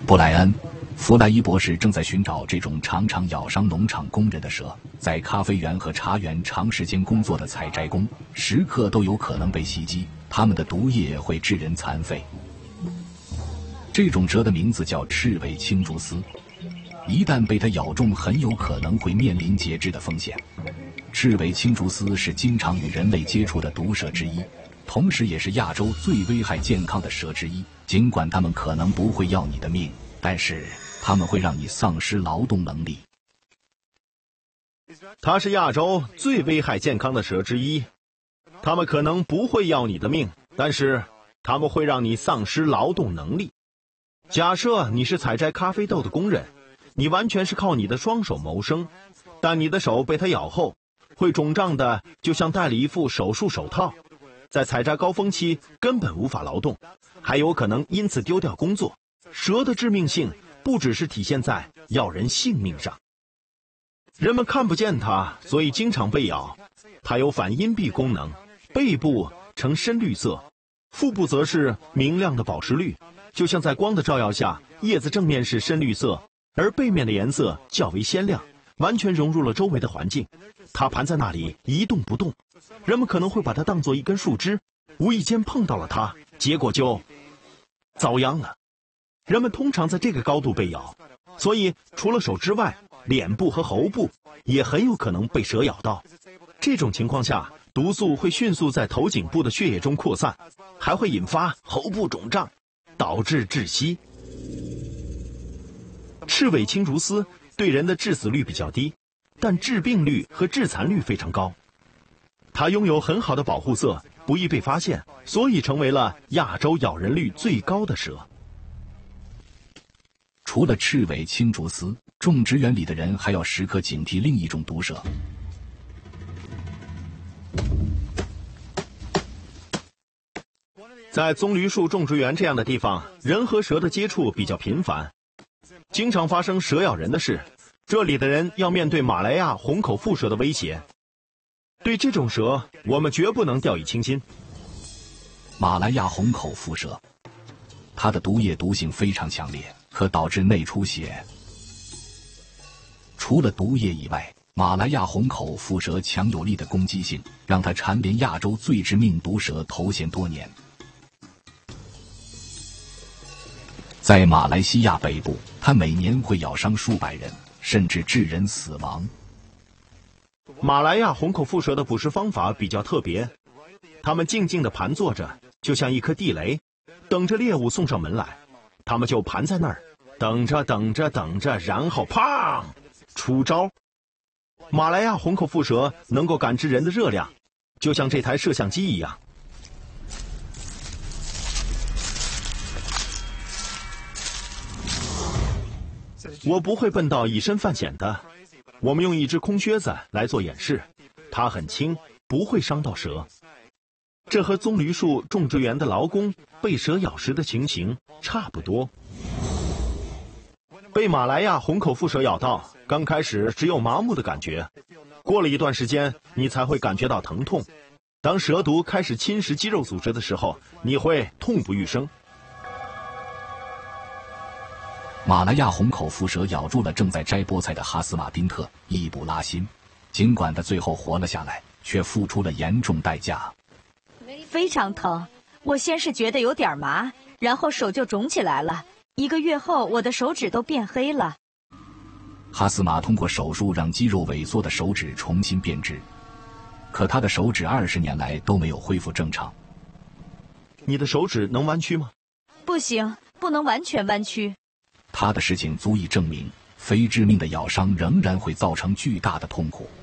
布莱恩·弗莱伊博士正在寻找这种常常咬伤农场工人的蛇。在咖啡园和茶园长时间工作的采摘工，时刻都有可能被袭击，它们的毒液会致人残废。这种蛇的名字叫赤尾青竹丝，一旦被它咬中，很有可能会面临截肢的风险。赤尾青竹丝是经常与人类接触的毒蛇之一，同时也是亚洲最危害健康的蛇之一。尽管它们可能不会要你的命，但是它们会让你丧失劳动能力。 它是亚洲最危害健康的蛇之一，它们可能不会要你的命，但是它们会让你丧失劳动能力。假设你是采摘咖啡豆的工人，你完全是靠你的双手谋生，但你的手被它咬后，会肿胀的就像戴了一副手术手套，在采摘高峰期根本无法劳动，还有可能因此丢掉工作。蛇的致命性不只是体现在要人性命上，人们看不见它，所以经常被咬。它有反阴蔽功能，背部呈深绿色，腹部则是明亮的宝石绿，就像在光的照耀下，叶子正面是深绿色，而背面的颜色较为鲜亮，完全融入了周围的环境。它盘在那里一动不动，人们可能会把它当作一根树枝，无意间碰到了它，结果就遭殃了。人们通常在这个高度被咬，所以除了手之外，脸部和喉部也很有可能被蛇咬到。这种情况下，毒素会迅速在头颈部的血液中扩散，还会引发喉部肿胀，导致窒息。赤尾青竹丝对人的致死率比较低，但致病率和致残率非常高。它拥有很好的保护色，不易被发现，所以成为了亚洲咬人率最高的蛇。 除了赤尾青竹丝，种植园里的人还要时刻警惕另一种毒蛇。 在棕榈树种植园这样的地方，人和蛇的接触比较频繁，经常发生蛇咬人的事。这里的人要面对马来亚红口腹蛇的威胁，对这种蛇我们绝不能掉以轻心。 马来亚红口腹蛇，它的毒液毒性非常强烈，可导致内出血。除了毒液以外，马来亚红口腹蛇强有力的攻击性，让它蝉联亚洲最致命毒蛇头衔多年。在马来西亚北部，它每年会咬伤数百人，甚至致人死亡。 马来亚红口腹蛇的捕食方法比较特别，它们静静地盘坐着，就像一颗地雷，等着猎物送上门来。它们就盘在那儿，等着，然后砰，出招。马来亚红口腹蛇能够感知人的热量，就像这台摄像机一样。我不会笨到以身犯险的，我们用一只空靴子来做演示，它很轻，不会伤到蛇。这和棕榈树种植园的劳工被蛇咬时的情形差不多。被马来亚红口腹蛇咬到，刚开始只有麻木的感觉，过了一段时间，你才会感觉到疼痛。当蛇毒开始侵蚀肌肉组织的时候，你会痛不欲生。 马来亚红口腹蛇咬住了正在摘菠菜的哈斯马丁特，一捕拉心。尽管他最后活了下来，却付出了严重代价。 非常疼，我先是觉得有点麻，然后手就肿起来了。1个月后，我的手指都变黑了。 哈斯马通过手术让肌肉萎缩的手指重新变直，可他的手指20年来都没有恢复正常。 你的手指能弯曲吗？ 不行，不能完全弯曲。 他的事情足以证明，非致命的咬伤仍然会造成巨大的痛苦。